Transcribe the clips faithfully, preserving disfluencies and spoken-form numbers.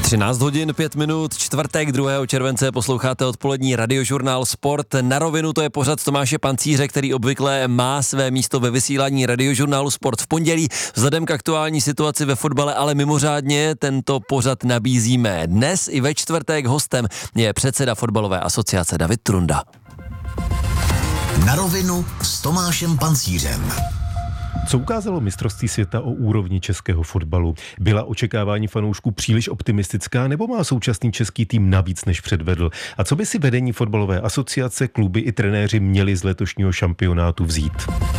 třináct hodin pět minut, čtvrtek druhého července posloucháte odpolední radiožurnál Sport. Na rovinu to je pořad Tomáše Pancíře, který obvykle má své místo ve vysílání radiožurnálu Sport v pondělí. Vzhledem k aktuální situaci ve fotbale, ale mimořádně tento pořad nabízíme dnes i ve čtvrtek. Hostem je předseda fotbalové asociace David Trunda. Na rovinu s Tomášem Pancířem. Co ukázalo mistrovství světa o úrovni českého fotbalu? Byla očekávání fanoušků příliš optimistická, nebo má současný český tým navíc než předvedl? A co by si vedení fotbalové asociace, kluby i trenéři měli z letošního šampionátu vzít?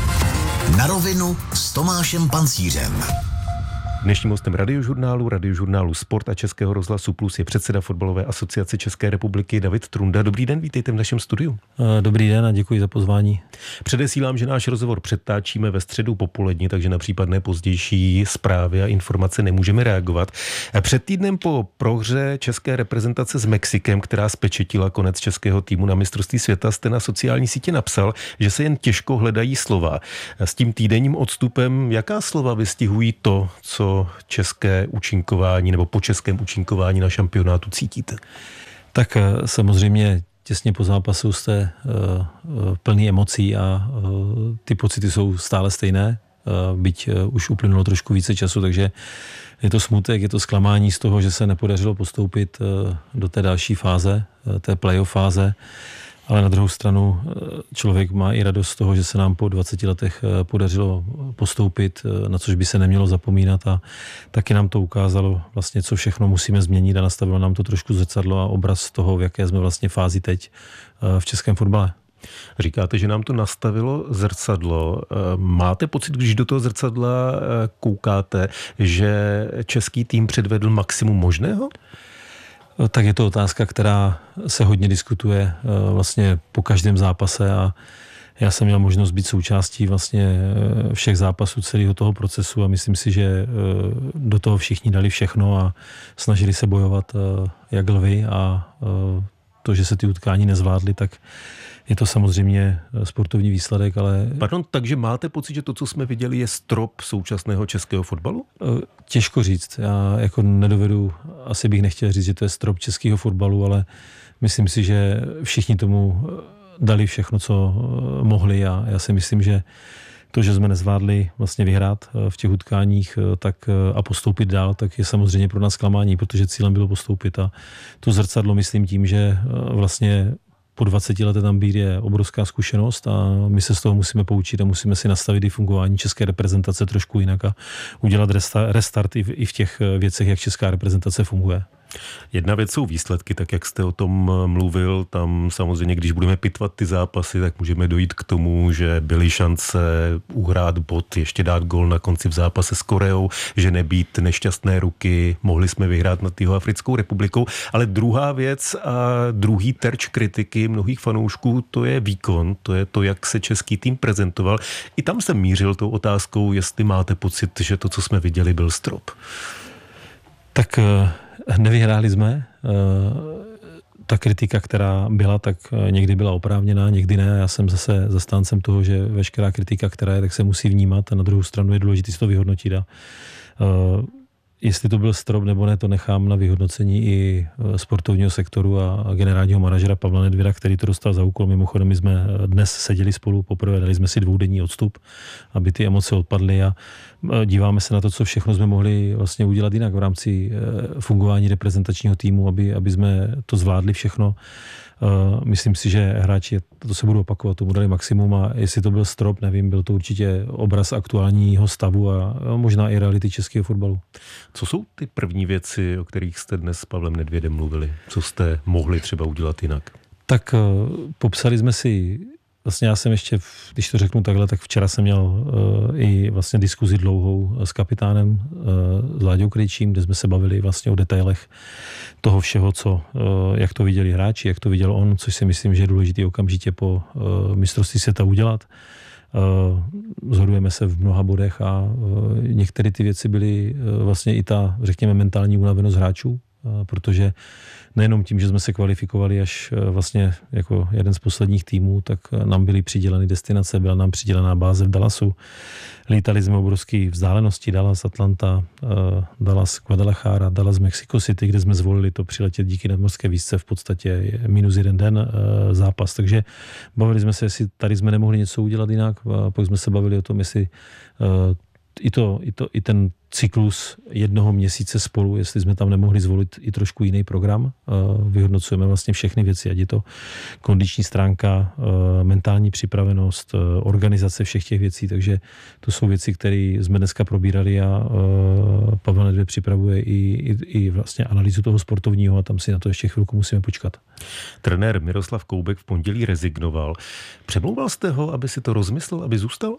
Na rovinu s Tomášem Pancířem. Dnešním hostem radiožurnálu, radiožurnálu Sport a Českého rozhlasu Plus je předseda fotbalové asociace České republiky David Trunda. Dobrý den, vítejte v našem studiu. Dobrý den a děkuji za pozvání. Předesílám, že náš rozhovor předtáčíme ve středu popolední, takže na případné pozdější zprávy a informace nemůžeme reagovat. Před týdnem po prohře české reprezentace s Mexikem, která spečetila konec českého týmu na mistrovství světa, jste na sociální sítě napsal, že se jen těžko hledají slova. S tím týdenním odstupem, jaká slova vystihují to, co české účinkování nebo po českém účinkování na šampionátu cítíte? Tak samozřejmě těsně po zápasu jste uh, plný emocí a uh, ty pocity jsou stále stejné, uh, byť uh, už uplynulo trošku více času, takže je to smutek, je to zklamání z toho, že se nepodařilo postoupit uh, do té další fáze, uh, té playoff fáze. Ale na druhou stranu člověk má i radost z toho, že se nám po dvaceti letech podařilo postoupit, na což by se nemělo zapomínat, a taky nám to ukázalo vlastně, co všechno musíme změnit, a nastavilo nám to trošku zrcadlo a obraz toho, v jaké jsme vlastně fázi teď v českém fotbale. Říkáte, že nám to nastavilo zrcadlo. Máte pocit, když do toho zrcadla koukáte, že český tým předvedl maximum možného? Tak je to otázka, která se hodně diskutuje vlastně po každém zápase, a já jsem měl možnost být součástí vlastně všech zápasů celého toho procesu a myslím si, že do toho všichni dali všechno a snažili se bojovat jak lvi, a to, že se ty utkání nezvládly, tak je to samozřejmě sportovní výsledek, ale... Pardon, takže máte pocit, že to, co jsme viděli, je strop současného českého fotbalu? Těžko říct. Já jako nedovedu, asi bych nechtěl říct, že to je strop českého fotbalu, ale myslím si, že všichni tomu dali všechno, co mohli, a já si myslím, že to, že jsme nezvládli vlastně vyhrát v těch utkáních tak a postoupit dál, tak je samozřejmě pro nás zklamání, protože cílem bylo postoupit, a to zrcadlo myslím tím, že vlastně po dvaceti letech tam být je obrovská zkušenost a my se z toho musíme poučit a musíme si nastavit i fungování české reprezentace trošku jinak a udělat restart i v těch věcech, jak česká reprezentace funguje. Jedna věc jsou výsledky, tak jak jste o tom mluvil, tam samozřejmě, když budeme pitvat ty zápasy, tak můžeme dojít k tomu, že byly šance uhrát bod, ještě dát gól na konci v zápase s Koreou, že nebýt nešťastné ruky, mohli jsme vyhrát nad Jihoafrickou republikou, ale druhá věc a druhý terč kritiky mnohých fanoušků, to je výkon, to je to, jak se český tým prezentoval. I tam jsem mířil tou otázkou, jestli máte pocit, že to, co jsme viděli, byl strop. Tak nevyhráli jsme. Ta kritika, která byla, tak někdy byla oprávněná, někdy ne. Já jsem zase zastáncem toho, že veškerá kritika, která je, tak se musí vnímat, a na druhou stranu je důležité si to vyhodnotit. A jestli to byl strop nebo ne, to nechám na vyhodnocení i sportovního sektoru a generálního manažera Pavla Nedvěda, který to dostal za úkol. Mimochodem, my jsme dnes seděli spolu poprvé, dali jsme si dvoudenní odstup, aby ty emoce odpadly, a díváme se na to, co všechno jsme mohli vlastně udělat jinak v rámci fungování reprezentačního týmu, aby, aby jsme to zvládli všechno. Myslím si, že hráči, to se budou opakovat, tomu dali maximum, a jestli to byl strop, nevím, byl to určitě obraz aktuálního stavu a možná i reality českého fotbalu. Co jsou ty první věci, o kterých jste dnes s Pavlem Nedvědem mluvili? Co jste mohli třeba udělat jinak? Tak popsali jsme si, vlastně já jsem ještě, když to řeknu takhle, tak včera jsem měl uh, i vlastně diskuzi dlouhou s kapitánem, uh, s Láďou Krejčím, kde jsme se bavili vlastně o detailech toho všeho, co, uh, jak to viděli hráči, jak to viděl on, což si myslím, že je důležité okamžitě po uh, mistrovství světa udělat. Uh, zhodujeme se v mnoha bodech a uh, některé ty věci byly uh, vlastně i ta, řekněme, mentální unavenost hráčů, protože nejenom tím, že jsme se kvalifikovali až vlastně jako jeden z posledních týmů, tak nám byly přiděleny destinace, byla nám přidělená báze v Dallasu. Lítali jsme obrovské vzdálenosti, Dallas, Atlanta, Dallas, Guadalajara, Dallas, Mexico City, kde jsme zvolili to přiletět díky nadmořské výšce v podstatě minus jeden den zápas. Takže bavili jsme se, jestli tady jsme nemohli něco udělat jinak, a pak jsme se bavili o tom, jestli i, to, i, to, i ten cyklus jednoho měsíce spolu, jestli jsme tam nemohli zvolit i trošku jiný program. Vyhodnocujeme vlastně všechny věci, ať je to kondiční stránka, mentální připravenost, organizace všech těch věcí, takže to jsou věci, které jsme dneska probírali a Pavel Nedvěd připravuje i, i, i vlastně analýzu toho sportovního a tam si na to ještě chvilku musíme počkat. Trenér Miroslav Koubek v pondělí rezignoval. Přemlouval jste ho, aby si to rozmyslel, aby zůstal?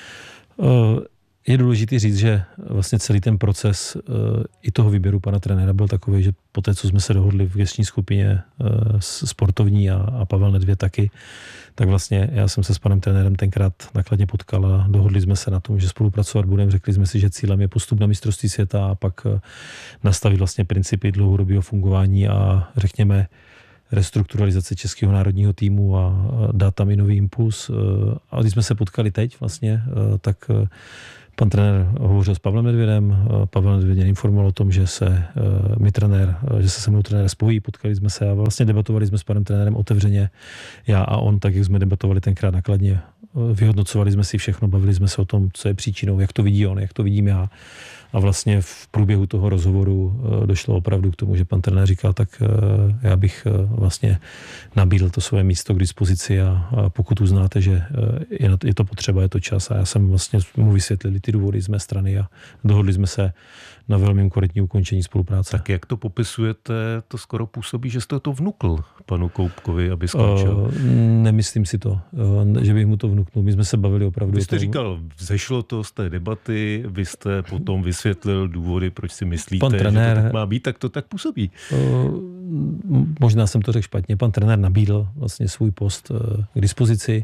Uh, Je důležité říct, že vlastně celý ten proces uh, i toho výběru pana trenéra byl takový, že po té, co jsme se dohodli v gestční skupině uh, sportovní a, a Pavel Nedvěd taky, tak vlastně já jsem se s panem trenérem tenkrát nakladně potkal a dohodli jsme se na tom, že spolupracovat budeme. Řekli jsme si, že cílem je postup na mistrovství světa a pak uh, nastavit vlastně principy dlouhodobého fungování a řekněme restrukturalizace českého národního týmu a dát tam i nový impuls. A když jsme se potkali teď vlastně, tak pan trenér hovořil s Pavlem Nedvědem, Pavel Nedvěd informoval o tom, že se mi trenér, že se se mnou trenér spojí, potkali jsme se a vlastně debatovali jsme s panem trenérem otevřeně, já a on, tak jak jsme debatovali tenkrát nakladně. Vyhodnocovali jsme si všechno, bavili jsme se o tom, co je příčinou, jak to vidí on, jak to vidím já. A vlastně v průběhu toho rozhovoru došlo opravdu k tomu, že pan trenér říkal, tak já bych vlastně nabídl to své místo k dispozici a pokud uznáte, že je to potřeba, je to čas a já jsem vlastně mu vysvětlil ty důvody z mé strany a dohodli jsme se na velmi korektní ukončení spolupráce. Tak jak to popisujete, to skoro působí, že jste to vnukl panu Koubkovi, aby skončil. Uh, nemyslím si to, uh, že bych mu to vnuknul. My jsme se bavili opravdu. Vy jste říkal, vzešlo to z té debaty, vy jste potom vysvětlil důvody, proč si myslíte, pan trenér, že to tak má být, tak to tak působí. Uh, možná jsem to řekl špatně. Pan trenér nabídl vlastně svůj post uh, k dispozici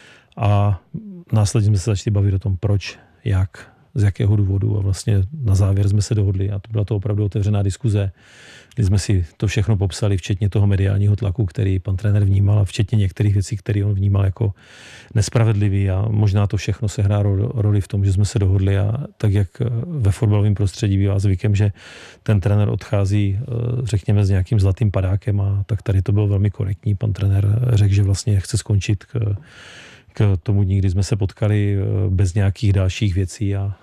a následně jsme se začali bavit o tom, proč, jak, z jakého důvodu a vlastně na závěr jsme se dohodli a to byla to opravdu otevřená diskuze, kdy jsme si to všechno popsali, včetně toho mediálního tlaku, který pan trenér vnímal a včetně některých věcí, které on vnímal jako nespravedlivý a možná to všechno se hrá roli v tom, že jsme se dohodli a tak, jak ve fotbalovém prostředí bývá zvykem, že ten trenér odchází, řekněme, s nějakým zlatým padákem a tak tady to bylo velmi korektní. Pan trenér řekl, že vlastně chce skončit k k tomu nikdy jsme se potkali bez nějakých dalších věcí a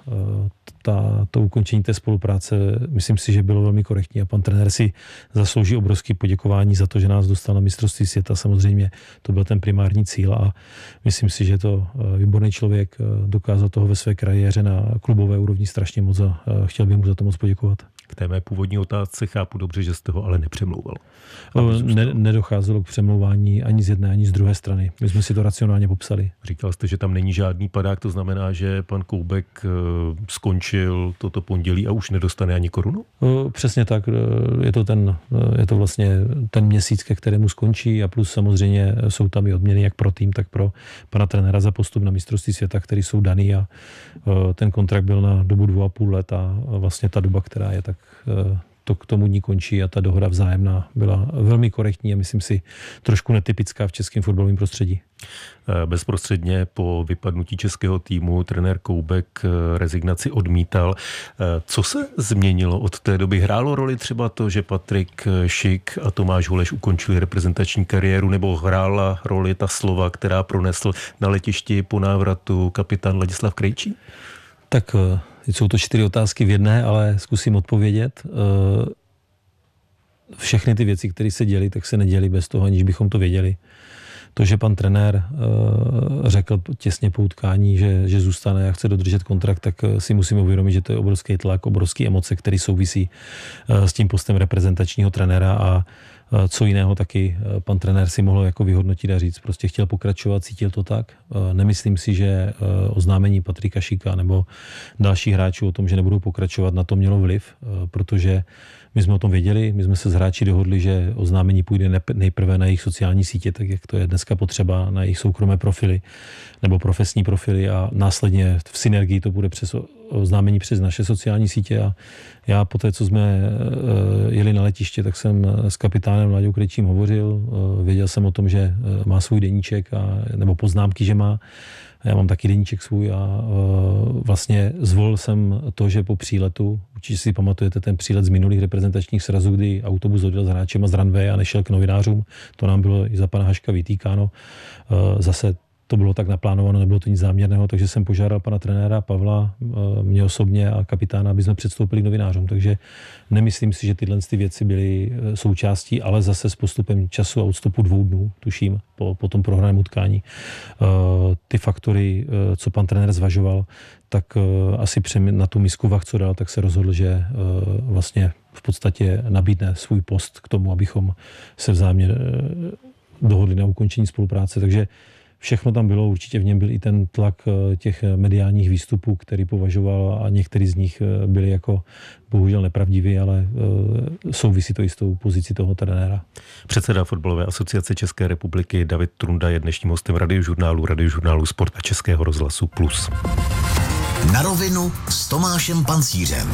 ta, to ukončení té spolupráce, myslím si, že bylo velmi korektní a pan trenér si zaslouží obrovské poděkování za to, že nás dostal na mistrovství světa. Samozřejmě to byl ten primární cíl a myslím si, že to výborný člověk, dokázal toho ve své kariéře na klubové úrovni strašně moc a chtěl bych mu za to moc poděkovat. K té mé původní otázce chápu dobře, že jste ho ale nepřemlouval. Ne, nedocházelo k přemlouvání ani z jedné, ani z druhé strany. My jsme si to racionálně popsali. Říkal jste, že tam není žádný padák, to znamená, že pan Koubek skončil toto pondělí a už nedostane ani korunu? Přesně tak. Je to, ten, je to vlastně ten měsíc, ke kterému skončí a plus samozřejmě jsou tam i odměny jak pro tým, tak pro pana trenéra za postup na mistrovství světa, který jsou daný a ten kontrakt byl na dobu dvou a půl let a vlastně ta doba, která je, tak to k tomu dní končí a ta dohoda vzájemná byla velmi korektní a myslím si trošku netypická v českém fotbalovém prostředí. Bezprostředně po vypadnutí českého týmu trenér Koubek rezignaci odmítal. Co se změnilo od té doby? Hrálo roli třeba to, že Patrik Šik a Tomáš Holeš ukončili reprezentační kariéru, nebo hrála roli ta slova, která pronesl na letišti po návratu kapitán Ladislav Krejčí? Tak jsou to čtyři otázky v jedné, ale zkusím odpovědět. Všechny ty věci, které se děly, tak se neděly bez toho, aniž bychom to věděli. To, že pan trenér řekl těsně po utkání, že, že zůstane a chce dodržet kontrakt, tak si musíme uvědomit, že to je obrovský tlak, obrovský emoce, který souvisí s tím postem reprezentačního trenéra a co jiného taky pan trenér si mohl jako vyhodnotit a říct. Prostě chtěl pokračovat, cítil to tak. Nemyslím si, že oznámení Patrika Šika nebo dalších hráčů o tom, že nebudou pokračovat, na to mělo vliv, protože my jsme o tom věděli, my jsme se s hráči dohodli, že oznámení půjde nejprve na jejich sociální sítě, tak jak to je dneska potřeba, na jejich soukromé profily nebo profesní profily a následně v synergii to bude přes oznámení přes naše sociální sítě a já po té, co jsme jeli na letiště, tak jsem s kapitánem Láďou Krejčím hovořil. Věděl jsem o tom, že má svůj deníček, a, nebo poznámky, že má. Já mám taky deníček svůj a vlastně zvolil jsem to, že po příletu, určitě si pamatujete ten přílet z minulých reprezentačních srazů, kdy autobus odjel s hráčema z runway a nešel k novinářům, to nám bylo i za pana Haška vytýkáno. Zase to bylo tak naplánováno, nebylo to nic záměrného, takže jsem požádal pana trenéra Pavla, mě osobně a kapitána, aby jsme předstoupili k novinářům. Takže nemyslím si, že tyhle ty věci byly součástí, ale zase s postupem času a odstupu dvou dnů, tuším, po, po tom prohraném utkání, ty faktory, co pan trenér zvažoval, tak asi na tu misku vah, co dal, tak se rozhodl, že vlastně v podstatě nabídne svůj post k tomu, abychom se vzájemně dohodli na ukončení spolupráce. Takže všechno tam bylo, určitě v něm byl i ten tlak těch mediálních výstupů, který považoval a některý z nich byli jako bohužel nepravdiví, ale souvisí to i s tou pozicí toho trenéra. Předseda Fotbalové asociace České republiky David Trunda je dnešním hostem Radiožurnálu, Radiožurnálu Sport a Českého rozhlasu Plus. Na rovinu s Tomášem Pancířem.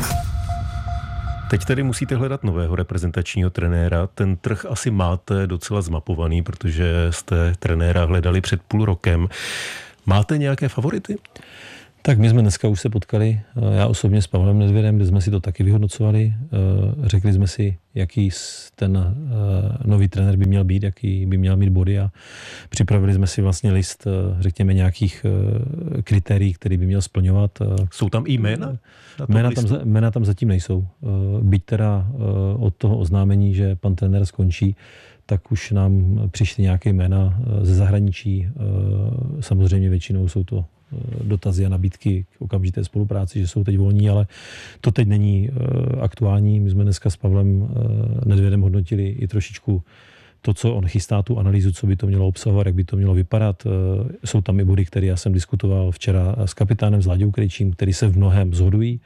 Teď tedy musíte hledat nového reprezentačního trenéra. Ten trh asi máte docela zmapovaný, protože jste trenéra hledali před půl rokem. Máte nějaké favority? Tak my jsme dneska už se potkali, já osobně s Pavlem Nedvědem, kde jsme si to taky vyhodnocovali. Řekli jsme si, jaký ten nový trenér by měl být, jaký by měl mít body a připravili jsme si vlastně list, řekněme, nějakých kritérií, který by měl splňovat. Jsou tam i jména? Jména tam, jména tam zatím nejsou. Byť teda od toho oznámení, že pan trenér skončí, tak už nám přišly nějaké jména ze zahraničí. Samozřejmě většinou jsou to dotazy a nabídky k okamžité spolupráci, že jsou teď volní, ale to teď není aktuální. My jsme dneska s Pavlem Nedvědem hodnotili i trošičku to, co on chystá, tu analýzu, co by to mělo obsahovat, jak by to mělo vypadat. Jsou tam i body, které já jsem diskutoval včera s kapitánem, s Láďou Krejčím, který se v mnohém shodují.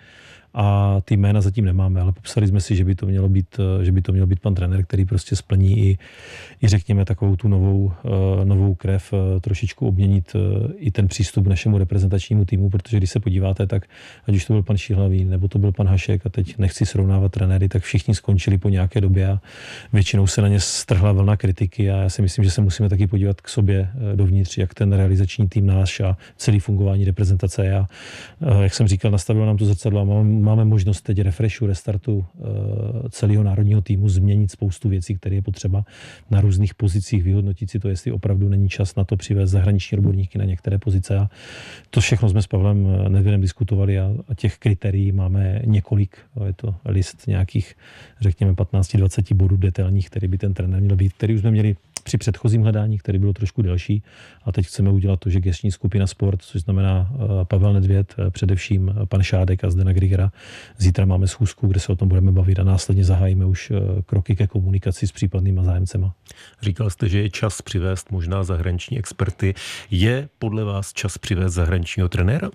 A ty jména zatím nemáme, ale popsali jsme si, že by to mělo být, že by to měl být pan trenér, který prostě splní i, i řekněme takovou tu novou, novou krev, trošičku obměnit i ten přístup k našemu reprezentačnímu týmu, protože když se podíváte, tak ať už to byl pan Šíhlavý, nebo to byl pan Hašek, a teď nechci srovnávat trenéry, tak všichni skončili po nějaké době a většinou se na ně strhla vlna kritiky a já si myslím, že se musíme taky podívat k sobě dovnitř, jak ten realizační tým náš a celý fungování reprezentace je. A jak jsem říkal, nastavilo nám to zrcadlo a mám Máme možnost teď refreshu, restartu celého národního týmu, změnit spoustu věcí, které je potřeba na různých pozicích, vyhodnotit si to, jestli opravdu není čas na to přivést zahraniční odborníky na některé pozice. A to všechno jsme s Pavlem Nedvědem diskutovali a těch kritérií máme několik. Je to list nějakých, řekněme, patnáct dvacet bodů detailních, který by ten trenér měl být, který už jsme měli při předchozím hledání, který bylo trošku delší. A teď chceme udělat to, že gestční skupina Sport, což znamená Pavel Nedvěd, především pan Šádek a Zdena Grigera. Zítra máme schůzku, kde se o tom budeme bavit a následně zahájíme už kroky ke komunikaci s případnýma zájemcema. Říkal jste, že je čas přivést možná zahraniční experty. Je podle vás čas přivést zahraničního trenéra?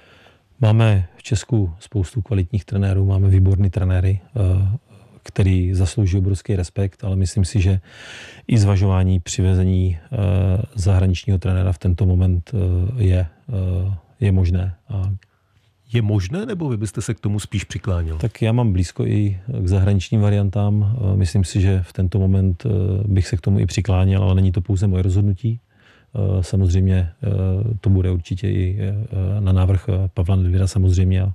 Máme v Česku spoustu kvalitních trenérů, máme výborný trenéry, který zaslouží obrovský respekt, ale myslím si, že i zvažování přivezení zahraničního trenéra v tento moment je, je možné. A je možné, nebo vy byste se k tomu spíš přikláněl? Tak já mám blízko i k zahraničním variantám. Myslím si, že v tento moment bych se k tomu i přikláněl, ale není to pouze moje rozhodnutí. Samozřejmě to bude určitě i na návrh Pavla Nedvěda samozřejmě.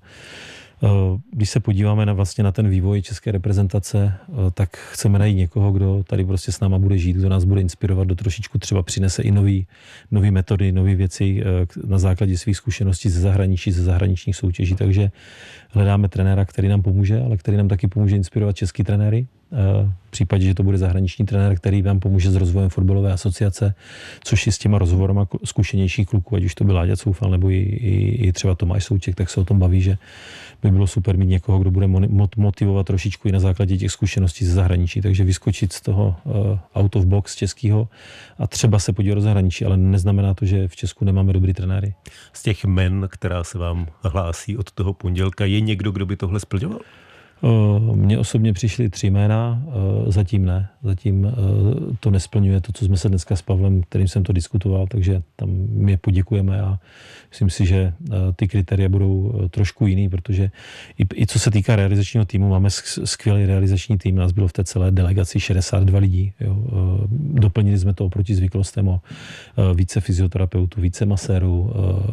Když se podíváme na, vlastně na ten vývoj české reprezentace, tak chceme najít někoho, kdo tady prostě s náma bude žít, kdo nás bude inspirovat, do trošičku třeba přinese i nový, nový metody, nové věci na základě svých zkušeností ze zahraničí, ze zahraničních soutěží. Takže hledáme trenéra, který nám pomůže, ale který nám taky pomůže inspirovat český trenéry. V případě, že to bude zahraniční trenér, který vám pomůže s rozvojem fotbalové asociace, což i s těma rozhovorama zkušenějších kluků, ať už to byl Láďa Coufal nebo i, i, i třeba Tomáš Souček, tak se o tom baví, že by bylo super mít někoho, kdo bude motivovat trošičku i na základě těch zkušeností ze zahraničí, takže vyskočit z toho uh, out of box českého a třeba se podívat do zahraničí, ale neznamená to, že v Česku nemáme dobrý trenéry. Z těch men, která se vám hlásí od toho pondělka, je někdo, kdo by tohle splňoval? Mně osobně přišly tři jména, zatím ne. Zatím to nesplňuje to, co jsme se dneska s Pavlem, kterým jsem to diskutoval, takže tam my poděkujeme a myslím si, že ty kritéria budou trošku jiný, protože i, i co se týká realizačního týmu, máme skvělý realizační tým, nás bylo v té celé delegaci šedesát dva lidí. Jo. Doplnili jsme to oproti zvyklostem o více fyzioterapeutů, více masérů,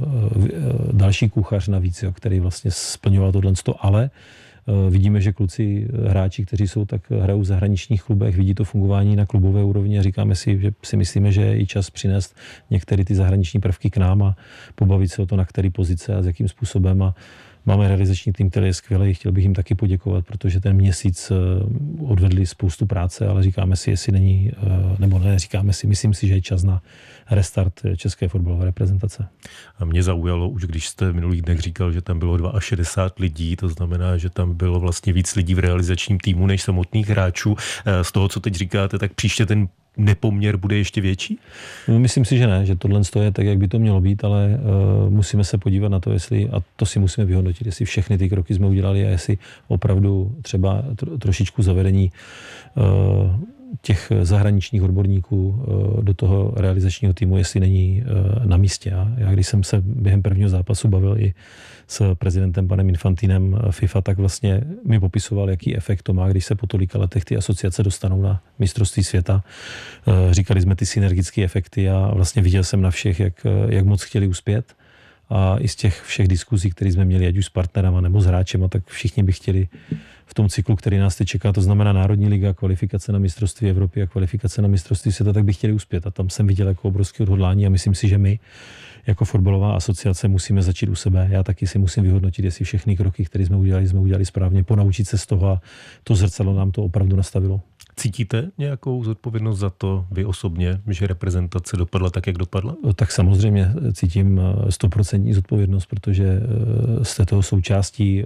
další kuchař navíc, jo, který vlastně splňoval tohle, ale vidíme, že kluci, hráči, kteří jsou, tak hrajou v zahraničních klubech, vidí to fungování na klubové úrovni a říkáme si, že si myslíme, že je i čas přinést některé ty zahraniční prvky k nám a pobavit se o to, na který pozice a s jakým způsobem. A máme realizační tým, který je skvělý, chtěl bych jim taky poděkovat, protože ten měsíc odvedli spoustu práce, ale říkáme si, jestli není, nebo ne, říkáme si, myslím si, že je čas na restart české fotbalové reprezentace. A mě zaujalo, už když jste v minulých dnech říkal, že tam bylo šedesát dva lidí, to znamená, že tam bylo vlastně víc lidí v realizačním týmu než samotných hráčů. Z toho, co teď říkáte, tak příště ten nepoměr bude ještě větší? Myslím si, že ne, že tohle je tak, jak by to mělo být, ale uh, musíme se podívat na to, jestli, a to si musíme vyhodnotit, jestli všechny ty kroky jsme udělali a jestli opravdu třeba tro, trošičku zavedení uh, těch zahraničních odborníků uh, do toho realizačního týmu, jestli není uh, na místě. A já když jsem se během prvního zápasu bavil i s prezidentem panem Infantinem FIFA, tak vlastně mi popisoval, jaký efekt to má, když se po tolika letech ty asociace dostanou na mistrovství světa. Říkali jsme ty synergické efekty a vlastně viděl jsem na všech, jak, jak moc chtěli uspět. A i z těch všech diskuzí, které jsme měli, ať už s partnerama nebo s hráčema, tak všichni by chtěli v tom cyklu, který nás teď čeká, to znamená Národní liga, kvalifikace na mistrovství Evropy a kvalifikace na mistrovství světa, tak by chtěli uspět. A tam jsem viděl jako obrovské odhodlání a myslím si, že my jako fotbalová asociace musíme začít u sebe. Já taky si musím vyhodnotit, jestli všechny kroky, které jsme udělali, jsme udělali správně, ponaučit se z toho a to zrcadlo nám to opravdu nastavilo. Cítíte nějakou zodpovědnost za to vy osobně, že reprezentace dopadla tak, jak dopadla? Tak samozřejmě cítím stoprocentní zodpovědnost, protože jste toho součástí,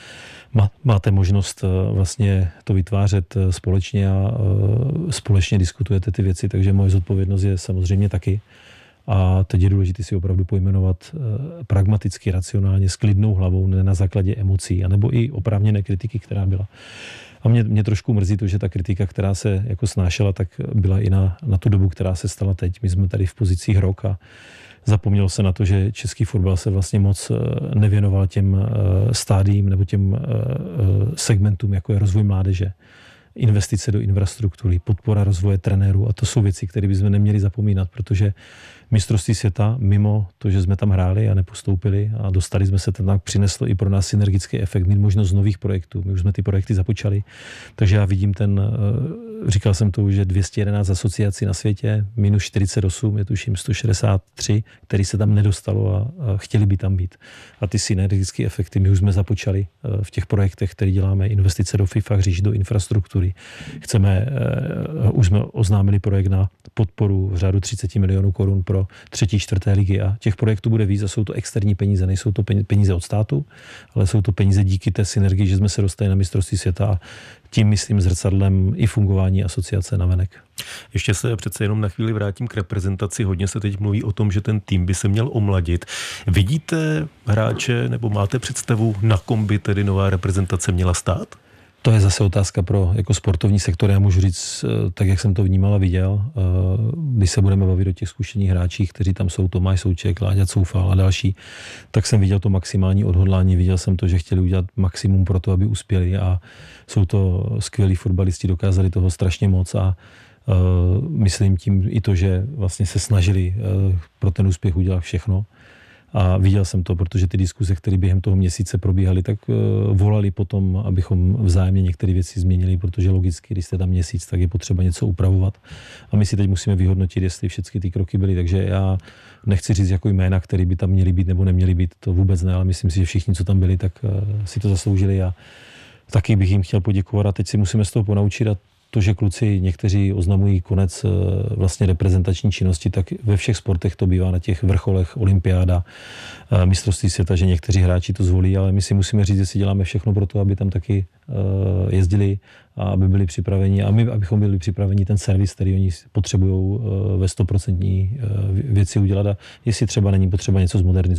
máte možnost vlastně to vytvářet společně a společně diskutujete ty věci, takže moje zodpovědnost je samozřejmě taky. A teď je důležité si opravdu pojmenovat pragmaticky, racionálně, s klidnou hlavou, ne na základě emocí, anebo i oprávněné kritiky, která byla. A mě, mě trošku mrzí to, že ta kritika, která se jako snášela, tak byla i na, na tu dobu, která se stala teď. My jsme tady v pozicích rok a zapomnělo se na to, že český fotbal se vlastně moc nevěnoval těm stádiím nebo těm segmentům, jako je rozvoj mládeže, investice do infrastruktury, podpora rozvoje trenérů a to jsou věci, které bychom neměli zapomínat, protože mistrovství světa, mimo to, že jsme tam hráli a nepostoupili a dostali jsme se, tam přineslo i pro nás synergický efekt, mít možnost nových projektů. My už jsme ty projekty započali, takže já vidím ten, říkal jsem to už, že dvě stě jedenáct asociací na světě, minus čtyřicet osm, je tuším sto šedesát tři, který se tam nedostalo a, a chtěli by tam být. A ty synergické efekty my už jsme započali v těch projektech, které děláme, investice do FIFA, hřišť do infrastruktury. Chceme, už jsme oznámili projekt na podporu v řádu třicet milionů korun pro třetí, čtvrté ligy a těch projektů bude víc a jsou to externí peníze, nejsou to peníze od státu, ale jsou to peníze díky té synergii, že jsme se dostali na mistrovství světa a tím myslím zrcadlem i fungování asociace navenek. Ještě se přece jenom na chvíli vrátím k reprezentaci. Hodně se teď mluví o tom, že ten tým by se měl omladit. Vidíte hráče nebo máte představu, na kom by tedy nová reprezentace měla stát? To je zase otázka pro jako sportovní sektor. Já můžu říct, tak jak jsem to vnímal a viděl, když se budeme bavit o těch zkušených hráčích, kteří tam jsou, Tomáš Souček, Láďa Coufal a další, tak jsem viděl to maximální odhodlání, viděl jsem to, že chtěli udělat maximum pro to, aby uspěli a jsou to skvělí fotbalisti, dokázali toho strašně moc a myslím tím i to, že vlastně se snažili pro ten úspěch udělat všechno. A viděl jsem to, protože ty diskuze, které během toho měsíce probíhaly, tak volali potom, abychom vzájemně některé věci změnili, protože logicky, když jste tam měsíc, tak je potřeba něco upravovat. A my si teď musíme vyhodnotit, jestli všechny ty kroky byly. Takže já nechci říct jako jména, které by tam měly být nebo neměly být, to vůbec ne, ale myslím si, že všichni, co tam byli, tak si to zasloužili a taky bych jim chtěl poděkovat a teď si musíme z toho ponaučit a to, že kluci někteří oznamují konec vlastně reprezentační činnosti, tak ve všech sportech to bývá na těch vrcholech, olympiáda, mistrovství světa, že někteří hráči to zvolí, ale my si musíme říct, jestli děláme všechno pro to, aby tam taky jezdili a aby byli připraveni a my, abychom byli připraveni ten servis, který oni potřebují ve stoprocentní věci udělat a jestli třeba není potřeba něco zmodernizovat.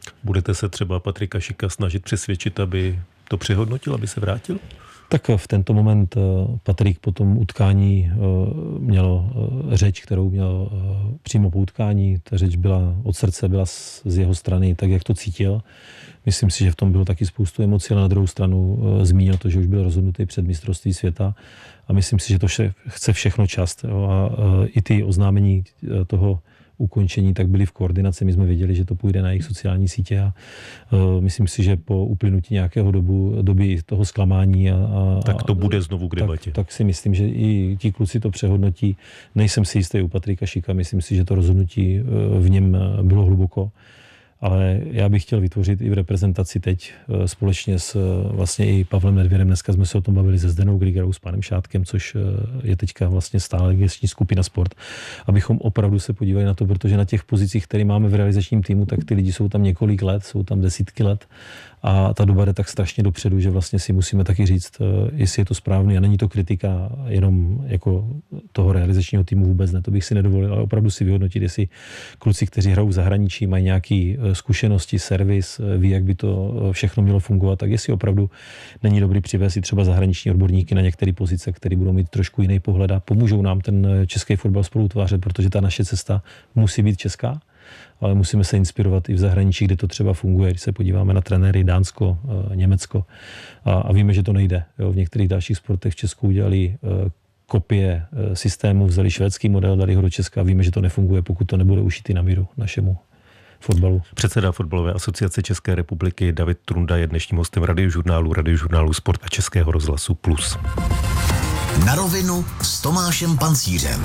Budete se třeba Patrika Šika snažit přesvědčit, aby to přehodnotil, aby se vrátil? Tak v tento moment Patrik po tom utkání měl řeč, kterou měl přímo po utkání. Ta řeč byla od srdce, byla z jeho strany tak, jak to cítil. Myslím si, že v tom bylo taky spoustu emocí, ale na druhou stranu zmínil to, že už byl rozhodnutý před mistrovství světa a myslím si, že to vše, chce všechno čas. A i ty oznámení toho ukončení tak byly v koordinaci. My jsme věděli, že to půjde na jejich sociální sítě a uh, myslím si, že po uplynutí nějakého dobu, doby toho zklamání a, a, tak to bude znovu k debatě. Tak, tak si myslím, že i ti kluci to přehodnotí. Nejsem si jistý u Patrika Šika, myslím si, že to rozhodnutí v něm bylo hluboko. Ale já bych chtěl vytvořit i v reprezentaci teď společně s vlastně i Pavlem Nedvěrem. Dneska jsme se o tom bavili se Zdenou Grigerou, s panem Šátkem, což je teďka vlastně stále gestční skupina Sport, abychom opravdu se podívali na to, protože na těch pozicích, které máme v realizačním týmu, tak ty lidi jsou tam několik let, jsou tam desítky let a ta doba jde tak strašně dopředu, že vlastně si musíme taky říct, jestli je to správný a není to kritika jenom jako toho realizačního týmu vůbec ne, to bych si nedovolil, ale opravdu si vyhodnotit, jestli kluci, kteří hrajou v zahraničí, mají nějaký zkušenosti, servis, ví, jak by to všechno mělo fungovat, tak jestli opravdu není dobrý přivést si třeba zahraniční odborníky na některé pozice, které budou mít trošku jiný pohled a pomůžou nám ten český fotbal spolu utvářet, protože ta naše cesta musí být česká, ale musíme se inspirovat i v zahraničí, kde to třeba funguje. Když se podíváme na trenéry Dánsko, Německo a, a víme, že to nejde. Jo, v některých dalších sportech v Česku udělali kopie systému, vzali švédský model, dali ho do Česka a víme, že to nefunguje, pokud to nebude ušitý na míru našemu fotbalu. Předseda Fotbalové asociace České republiky David Trunda je dnešním hostem Radiožurnálu, Radiožurnálu Sport a Českého rozhlasu Plus. Na rovinu s Tomášem Pancířem.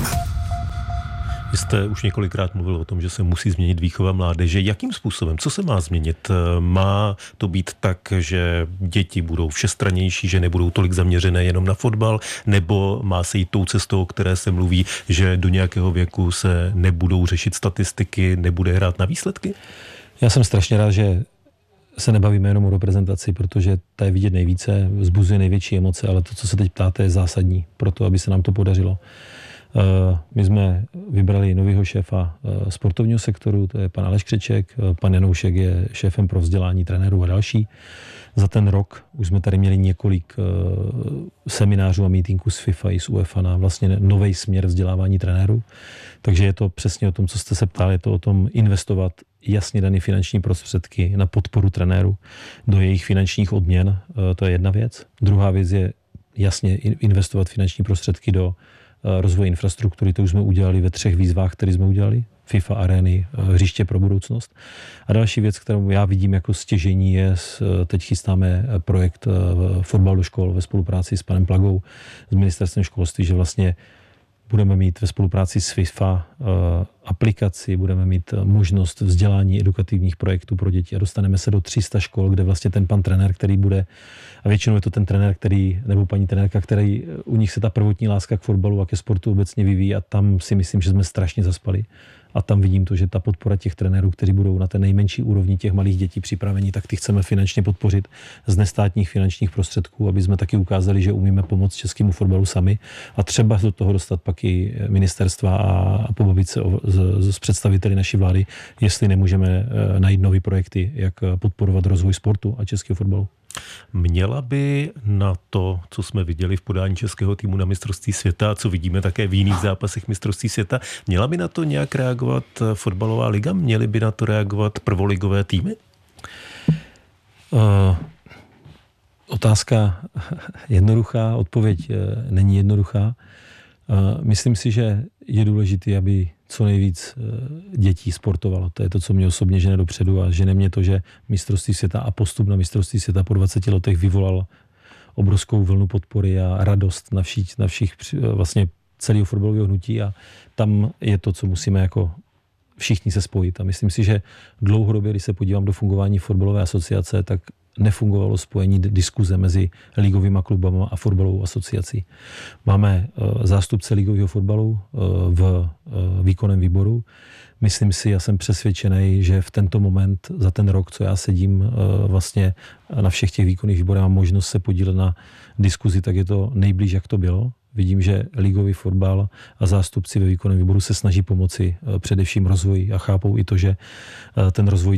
Vy jste už několikrát mluvil o tom, že se musí změnit výchova mládeže. Jakým způsobem? Co se má změnit? Má to být tak, že děti budou všestrannější, že nebudou tolik zaměřené jenom na fotbal, nebo má se jít tou cestou, o které se mluví, že do nějakého věku se nebudou řešit statistiky, nebude hrát na výsledky? Já jsem strašně rád, že se nebavíme jenom o reprezentaci, protože ta je vidět nejvíce, vzbuzuje největší emoce, ale to, co se teď ptáte, je zásadní pro to, aby se nám to podařilo. My jsme vybrali nového šéfa sportovního sektoru, to je pan Aleš Křeček, pan Janoušek je šéfem pro vzdělání trenérů a další. Za ten rok už jsme tady měli několik seminářů a mítinků s FIFA i s UEFA na vlastně nový směr vzdělávání trenérů. Takže je to přesně o tom, co jste se ptali, je to o tom investovat jasně dané finanční prostředky na podporu trenérů do jejich finančních odměn, to je jedna věc. Druhá věc je jasně investovat finanční prostředky do rozvoje infrastruktury, to už jsme udělali ve třech výzvách, které jsme udělali. FIFA arény, hřiště pro budoucnost. A další věc, kterou já vidím jako stěžení, je, teď chystáme projekt Fotbal do škol ve spolupráci s panem Plagou, s ministerstvem školství, že vlastně budeme mít ve spolupráci s FIFA aplikaci, budeme mít možnost vzdělání edukativních projektů pro děti a dostaneme se do tři sta škol, kde vlastně ten pan trenér, který bude, a většinou je to ten trenér, který, nebo paní trenérka, který u nich se ta prvotní láska k fotbalu a ke sportu obecně vyvíjí a tam si myslím, že jsme strašně zaspali. A tam vidím to, že ta podpora těch trenérů, kteří budou na té nejmenší úrovni těch malých dětí připraveni, tak ty chceme finančně podpořit z nestátních finančních prostředků, aby jsme taky ukázali, že umíme pomoct českému fotbalu sami a třeba do toho dostat pak i ministerstva a pobavit se o, z, z představiteli naší vlády, jestli nemůžeme najít nové projekty, jak podporovat rozvoj sportu a českého fotbalu. Měla by na to, co jsme viděli v podání českého týmu na mistrovství světa, co vidíme také v jiných zápasech mistrovství světa, měla by na to nějak reagovat fotbalová liga? Měly by na to reagovat prvoligové týmy? Uh, otázka jednoduchá, odpověď není jednoduchá. Uh, myslím si, že je důležité, aby co nejvíc dětí sportovalo. To je to, co mě osobně žene dopředu a žene mě to, že mistrovství světa a postup na mistrovství světa po dvaceti letech vyvolal obrovskou vlnu podpory a radost na všich, na všich vlastně celého fotbalového hnutí a tam je to, co musíme jako všichni se spojit. A myslím si, že dlouhodobě, když se podívám do fungování fotbalové asociace, tak nefungovalo spojení diskuze mezi ligovými klubama a fotbalovou asociací. Máme zástupce ligového fotbalu v výkonném výboru. Myslím si, já jsem přesvědčený, že v tento moment, za ten rok, co já sedím vlastně na všech těch výkonných výborech, mám možnost se podílet na diskuzi, tak je to nejblíž, jak to bylo. Vidím, že ligový fotbal a zástupci ve výkonném výboru se snaží pomoci především rozvoji a chápou i to, že ten rozvoj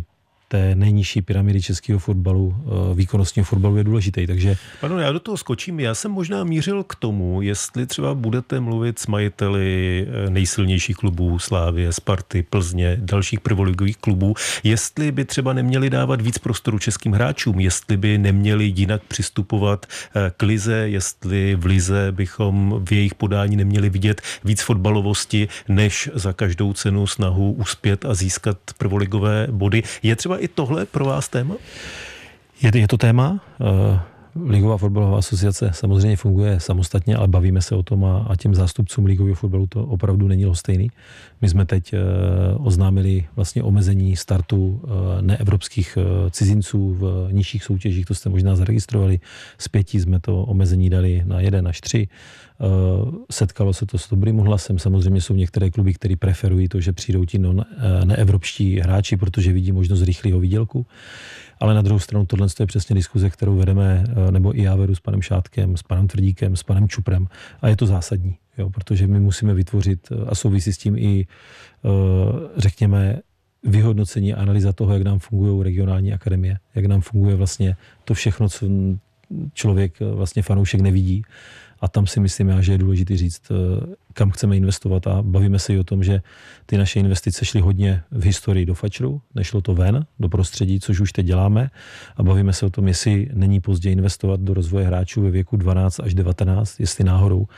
té nejnižší pyramidy českého fotbalu, výkonnostního fotbalu je důležitý. Takže... Ano, já do toho skočím. Já jsem možná mířil k tomu, jestli třeba budete mluvit s majiteli nejsilnějších klubů Slávie, Sparty, Plzně, dalších prvoligových klubů, jestli by třeba neměli dávat víc prostoru českým hráčům, jestli by neměli jinak přistupovat k lize, jestli v lize bychom v jejich podání neměli vidět víc fotbalovosti, než za každou cenu snahu uspět a získat prvoligové body. Je třeba i tohle pro vás téma? Je, je to téma. Ligová fotbalová asociace samozřejmě funguje samostatně, ale bavíme se o tom a, a těm zástupcům ligového fotbalu to opravdu není lhostejný. My jsme teď e, oznámili vlastně omezení startu e, neevropských e, cizinců v nižších soutěžích, to jste možná zaregistrovali. Z pěti jsme to omezení dali na jeden až tři. E, setkalo se to s dobrým hlasem. Samozřejmě jsou některé kluby, které preferují to, že přijdou ti non, e, neevropští hráči, protože vidí možnost rychlého výdělku. Ale na druhou stranu tohle je přesně diskuze, kterou vedeme, nebo i já vedu s panem Šátkem, s panem Tvrdíkem, s panem Čuprem. A je to zásadní, jo, protože my musíme vytvořit, a souvisí s tím i, řekněme, vyhodnocení a analýza toho, jak nám fungují regionální akademie, jak nám funguje vlastně to všechno, co člověk, vlastně fanoušek nevidí. A tam si myslím já, že je důležité říct, kam chceme investovat a bavíme se i o tom, že ty naše investice šly hodně v historii do fačru, nešlo to ven, do prostředí, což už teď děláme a bavíme se o tom, jestli není pozdě investovat do rozvoje hráčů ve věku dvanáct až devatenáct, jestli náhodou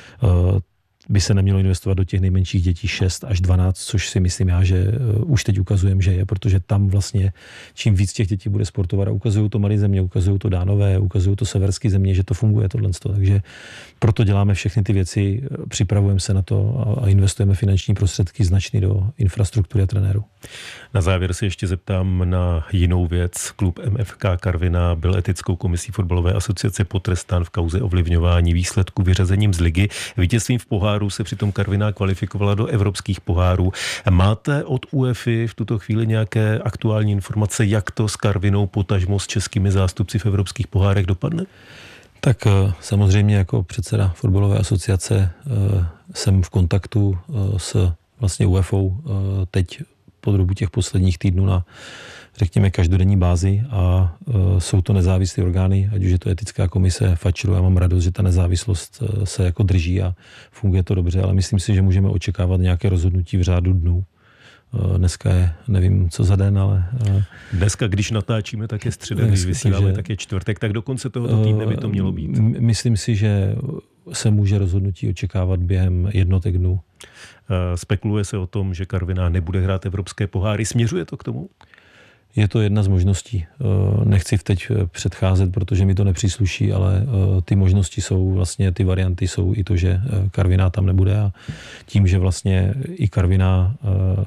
by se nemělo investovat do těch nejmenších dětí šest až dvanáct, což si myslím já, že už teď ukazujeme, že je, protože tam vlastně čím víc těch dětí bude sportovat a ukazují to malé země, ukazují to Dánové, ukazují to severské země, že to funguje tohle. Takže proto děláme všechny ty věci, připravujeme se na to a investujeme finanční prostředky značný do infrastruktury a trenérů. Na závěr se ještě zeptám na jinou věc. Klub M F K Karviná byl etickou komisí fotbalové asociace potrestán v kauze ovlivňování výsledku vyřazením z ligy. Vítězstvím v poháru se přitom Karviná kvalifikovala do evropských pohárů. Máte od UEFA v tuto chvíli nějaké aktuální informace, jak to s Karvinou potažmo s českými zástupci v evropských pohárech dopadne? Tak samozřejmě jako předseda fotbalové asociace jsem v kontaktu s vlastně UEFA teď po dobu těch posledních týdnů na, řekněme, každodenní bázi a e, jsou to nezávislé orgány, ať už je to etická komise Fačru. Já mám radost, že ta nezávislost se jako drží a funguje to dobře, ale myslím si, že můžeme očekávat nějaké rozhodnutí v řádu dnů. E, dneska je, nevím, co za den, ale... E, dneska, když natáčíme, tak je středa, když vysíláme, tak je čtvrtek, tak do konce tohoto týdne by to mělo být. Myslím si, že se může rozhodnutí očekávat během jednotek dnů. Spekuluje se o tom, že Karviná nebude hrát evropské poháry. Směřuje to k tomu? Je to jedna z možností. Nechci teď předcházet, protože mi to nepřísluší, ale ty možnosti jsou, vlastně ty varianty jsou i to, že Karviná tam nebude a tím, že vlastně i Karviná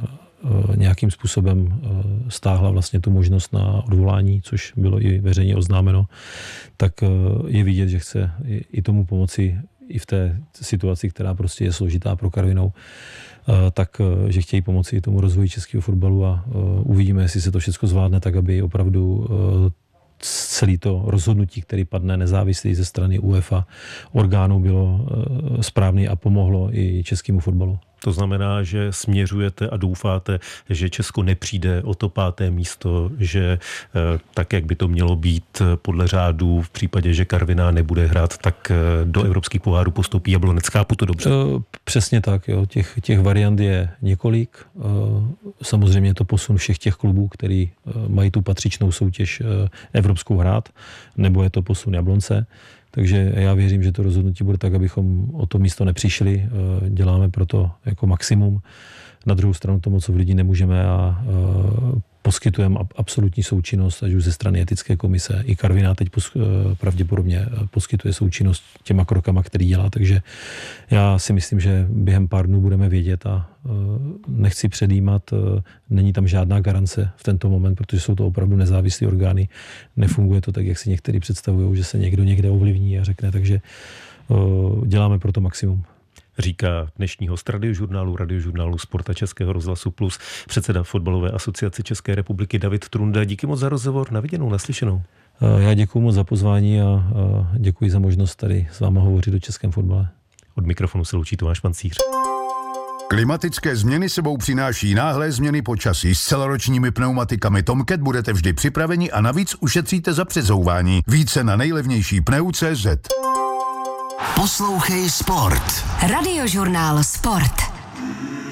nějakým způsobem stáhla vlastně tu možnost na odvolání, což bylo i veřejně oznámeno, tak je vidět, že chce i tomu pomoci i v té situaci, která prostě je složitá pro Karvinou, tak, že chtějí pomoci i tomu rozvoji českého fotbalu a uvidíme, jestli se to všechno zvládne, tak aby opravdu celé to rozhodnutí, které padne nezávislý ze strany UEFA orgánů, bylo správné a pomohlo i českému fotbalu. To znamená, že směřujete a doufáte, že Česko nepřijde o to páté místo, že tak, jak by to mělo být podle řádů v případě, že Karviná nebude hrát, tak do evropských pohárů postoupí Jablonec. Chápu to dobře? Přesně tak. Jo. Těch, těch variant je několik. Samozřejmě je to posun všech těch klubů, který mají tu patřičnou soutěž evropskou hrát, nebo je to posun Jablonce. Takže já věřím, že to rozhodnutí bude tak, abychom o to místo nepřišli. Děláme proto jako maximum. Na druhou stranu to moc lidí nemůžeme a poskytujeme absolutní součinnost, ať už ze strany etické komise. I Karviná teď pravděpodobně poskytuje součinnost těma krokama, který dělá. Takže já si myslím, že během pár dnů budeme vědět a nechci předjímat. Není tam žádná garance v tento moment, protože jsou to opravdu nezávislé orgány. Nefunguje to tak, jak si někteří představují, že se někdo někde ovlivní a řekne. Takže děláme pro to maximum. Říká dnešní host radiožurnálu, radiožurnálu Sporta Českého rozhlasu Plus, předseda Fotbalové asociace České republiky David Trunda. Díky moc za rozhovor, na viděnou, naslyšenou. Já děkuji moc za pozvání a děkuji za možnost tady s váma hovořit o českém fotbale. Od mikrofonu se loučí Tomáš Pancíř. Klimatické změny sebou přináší náhlé změny počasí. S celoročními pneumatikami Tomcat budete vždy připraveni a navíc ušetříte za přezouvání. Více na nejlevnější pneu tečka cé zet. Poslouchej sport. Radiožurnál Sport.